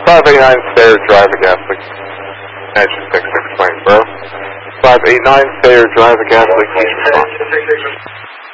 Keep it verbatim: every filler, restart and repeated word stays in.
five eight nine, Sayer Drive, a gas leak. Engine six six, bro. five eight nine, Sayer Drive, a gas leak, please respond.